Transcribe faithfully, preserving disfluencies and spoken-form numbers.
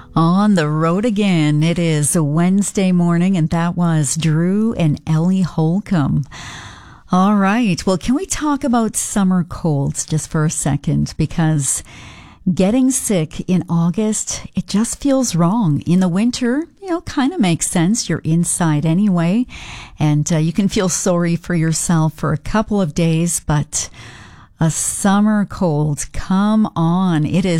On the road again. It is a Wednesday morning, and that was Drew and Ellie Holcomb. All right. Well, can we talk about summer colds just for a second? Because getting sick in August, it just feels wrong. In the winter, you know, kind of makes sense. You're inside anyway, and uh, you can feel sorry for yourself for a couple of days, but a summer cold, come on. It is